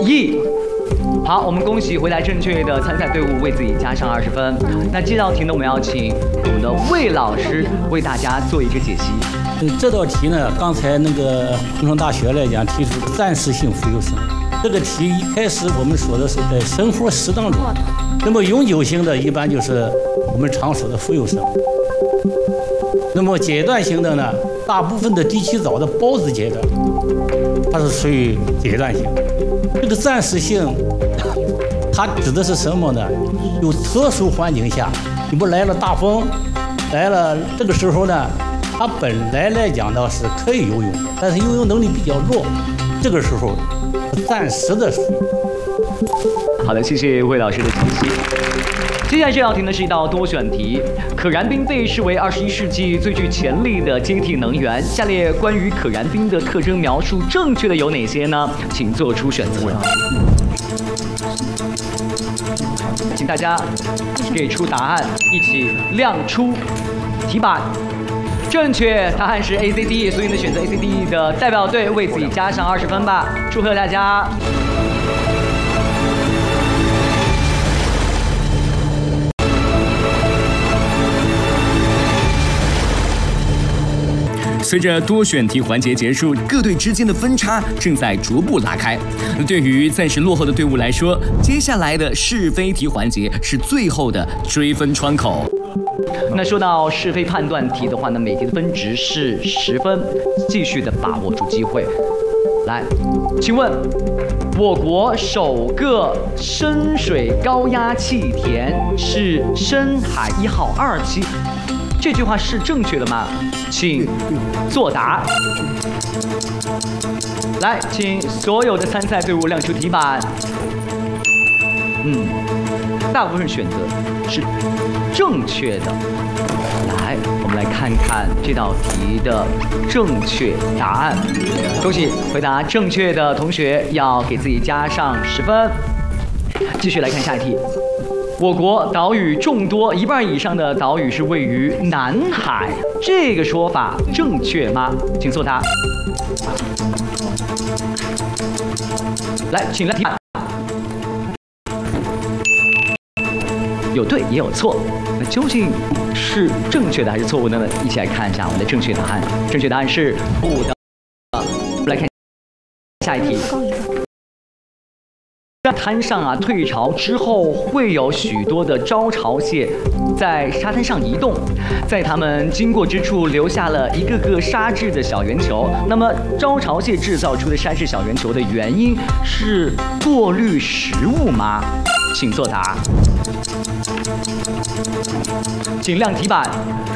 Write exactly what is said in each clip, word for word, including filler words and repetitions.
E。好，我们恭喜回答正确的参赛队伍为自己加上二十分。那这道题呢，我们要请我们的魏老师为大家做一个解析。 这道题呢，刚才那个工程大学来讲提出暂时性浮游生。这个题一开始我们说的是在生活适当中，那么永久性的一般就是我们常说的浮游生。那么阶段性的呢，大部分的地基藻的孢子阶段，它是属于阶段性。这个暂时性，它指的是什么呢？有特殊环境下，你不来了大风，来了这个时候呢，它本来来讲呢是可以游泳，但是游泳能力比较弱，这个时候暂时的水。 好的，谢谢魏老师的解析。接下来这道题呢是一道多选题，可燃冰被视为二十一世纪最具潜力的接替能源。下列关于可燃冰的特征描述正确的有哪些呢？请做出选择。请大家给出答案，一起亮出题板。正确答案是 A C D， 所以呢选择 A C D 的代表队为自己加上二十分吧。祝贺大家！ 随着多选题环节结束，各队之间的分差正在逐步拉开。对于暂时落后的队伍来说，接下来的是非题环节是最后的追分窗口。 那说到是非判断题的话呢，每题的分值是十分，继续的把握住机会。来，请问我国首个深水高压气田是深海一号二期，这句话是正确的吗？请作答。来，请所有的参赛队伍亮出题板。嗯，大部分选择是正确的。来，我们来看看这道题的正确答案。恭喜回答正确的同学，要给自己加上十分。继续来看下一题。我国岛屿众多，一半以上的岛屿是位于南海，这个说法正确吗？请作答。来，请来题板。有对也有错，那究竟是正确的还是错误的呢？一起来看一下我们的正确答案。正确答案是错误的。我们来看下一题。在滩上啊，退潮之后会有许多的招潮蟹在沙滩上移动，在它们经过之处留下了一个个沙质的小圆球。那么招潮蟹制造出的沙质小圆球的原因是过滤食物吗？请作答。请亮题板。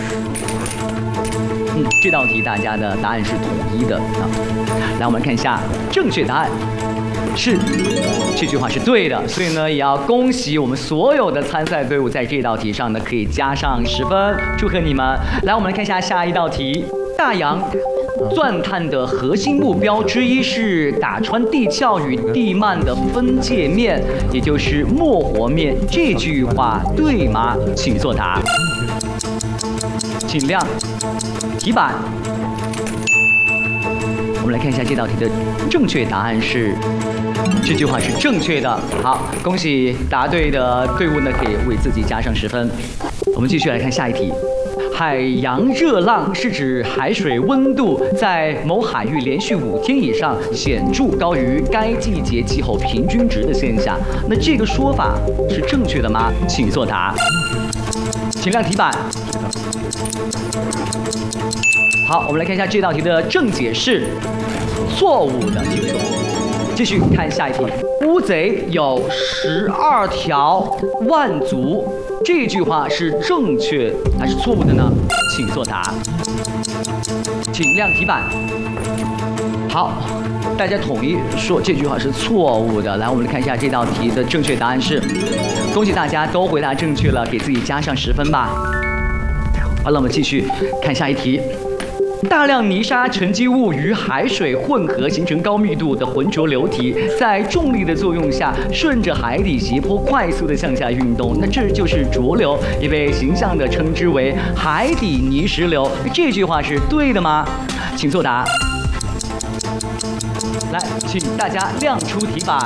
嗯，这道题大家的答案是统一的啊。来，我们看一下正确答案。是，这句话是对的，所以呢，也要恭喜我们所有的参赛队伍在这道题上呢可以加上十分，祝贺你们！来，我们来看一下下一道题。大洋钻探的核心目标之一是打穿地壳与地幔的分界面，也就是没活面，这句话对吗？请作答。请亮题板。我们来看一下这道题的正确答案是。这句话是正确的。好，恭喜答对的队伍呢，可以为自己加上十分。我们继续来看下一题。海洋热浪是指海水温度在某海域连续五天以上显著高于该季节气候平均值的现象。那这个说法是正确的吗？请作答。请亮题板。好，我们来看一下这道题的正解是错误的，请说。继续看下一题，乌贼有十二条腕足，这句话是正确还是错误的呢？请作答。请亮题板。好，大家统一说这句话是错误的。来，我们来看一下这道题的正确答案是，恭喜大家都回答正确了，给自己加上十分吧。好了，我们继续看下一题。大量泥沙沉积物与海水混合，形成高密度的浑浊流体，在重力的作用下，顺着海底斜坡快速的向下运动。那这就是浊流，也被形象地称之为海底泥石流。这句话是对的吗？请作答。来，请大家亮出题板。